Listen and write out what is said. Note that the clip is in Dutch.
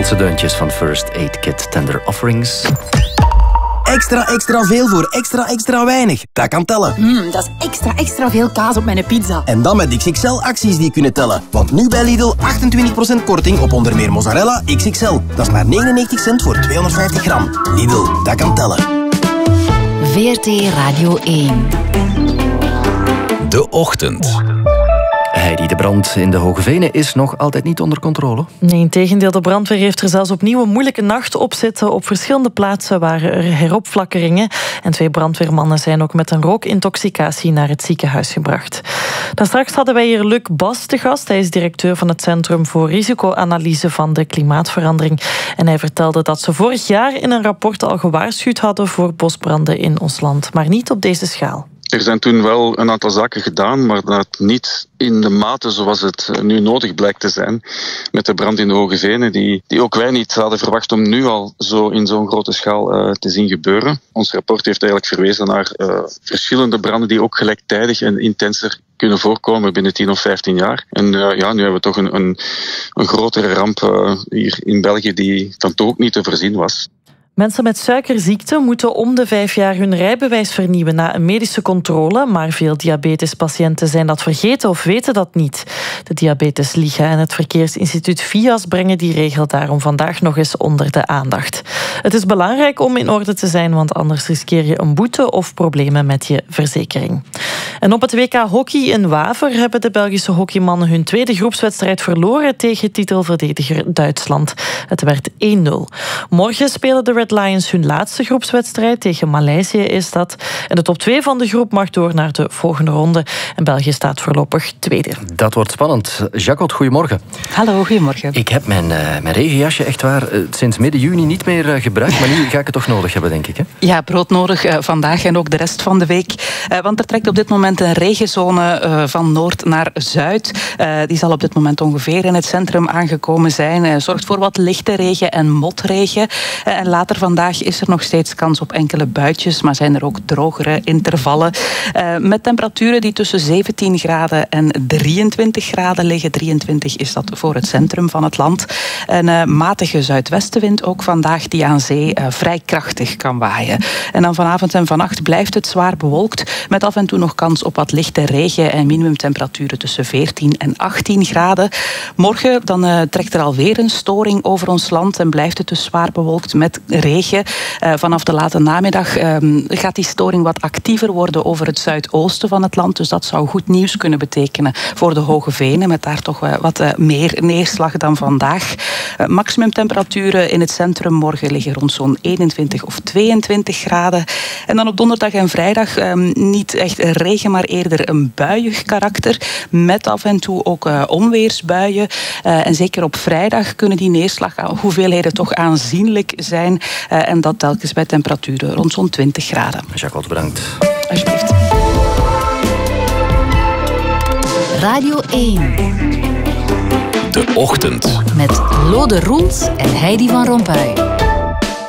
Engelse deuntjes van First Aid Kit Tender Offerings. Extra veel voor extra weinig. Dat kan tellen. Dat is extra veel kaas op mijn pizza. En dan met XXL-acties die kunnen tellen. Want nu bij Lidl 28% korting op onder meer mozzarella XXL. Dat is maar 99 cent voor 250 gram. Lidl, dat kan tellen. VRT Radio 1. De Ochtend. Heidi, de brand in de Hoge Venen is nog altijd niet onder controle. Nee, integendeel, de brandweer heeft er zelfs opnieuw een moeilijke nacht op zitten. Op verschillende plaatsen waren er heropflakkeringen. En 2 brandweermannen zijn ook met een rookintoxicatie naar het ziekenhuis gebracht. Daarstraks hadden wij hier Luc Bas te gast. Hij is directeur van het Centrum voor Risicoanalyse van de Klimaatverandering. En hij vertelde dat ze vorig jaar in een rapport al gewaarschuwd hadden voor bosbranden in ons land. Maar niet op deze schaal. Er zijn toen wel een aantal zaken gedaan, maar dat niet in de mate zoals het nu nodig blijkt te zijn. Met de brand in de Hoge Venen, die ook wij niet hadden verwacht om nu al zo in zo'n grote schaal te zien gebeuren. Ons rapport heeft eigenlijk verwezen naar verschillende branden die ook gelijktijdig en intenser kunnen voorkomen binnen 10 of 15 jaar. En nu hebben we toch een grotere ramp hier in België die dan toch ook niet te voorzien was. Mensen met suikerziekte moeten om de 5 jaar hun rijbewijs vernieuwen na een medische controle, maar veel diabetespatiënten zijn dat vergeten of weten dat niet. De Diabetesliga en het Verkeersinstituut VIAS brengen die regel daarom vandaag nog eens onder de aandacht. Het is belangrijk om in orde te zijn, want anders riskeer je een boete of problemen met je verzekering. En op het WK Hockey in Waver hebben de Belgische hockeymannen hun tweede groepswedstrijd verloren tegen titelverdediger Duitsland. Het werd 1-0. Morgen spelen de Red Lions hun laatste groepswedstrijd. Tegen Maleisië is dat. En de top 2 van de groep mag door naar de volgende ronde. En België staat voorlopig tweede. Dat wordt spannend. Jacot, goedemorgen. Hallo, goedemorgen. Ik heb mijn regenjasje echt waar sinds midden juni niet meer gebruikt. Maar nu ga ik het toch nodig hebben, denk ik. Hè? Ja, broodnodig vandaag en ook de rest van de week. Want er trekt op dit moment een regenzone van noord naar zuid. Die zal op dit moment ongeveer in het centrum aangekomen zijn. Zorgt voor wat lichte regen en motregen. En later vandaag is er nog steeds kans op enkele buitjes, maar zijn er ook drogere intervallen. Met temperaturen die tussen 17 graden en 23 graden liggen. 23 is dat voor het centrum van het land. Een matige zuidwestenwind ook vandaag die aan zee vrij krachtig kan waaien. En dan vanavond en vannacht blijft het zwaar bewolkt met af en toe nog kans op wat lichte regen en minimumtemperaturen tussen 14 en 18 graden. Morgen dan trekt er alweer een storing over ons land en blijft het dus zwaar bewolkt met regen. Vanaf de late namiddag gaat die storing wat actiever worden over het zuidoosten van het land. Dus dat zou goed nieuws kunnen betekenen voor de Hoge Venen. Met daar toch wat meer neerslag dan vandaag. Maximumtemperaturen in het centrum morgen liggen rond zo'n 21 of 22 graden. En dan op donderdag en vrijdag niet echt regen, maar eerder een buiig karakter. Met af en toe ook onweersbuien. En zeker op vrijdag kunnen die neerslaghoeveelheden toch aanzienlijk zijn. En dat telkens bij temperaturen rond zo'n 20 graden. Jacot, bedankt. Alsjeblieft. Radio 1. De Ochtend. Met Lode Roels en Heidi van Rompuy.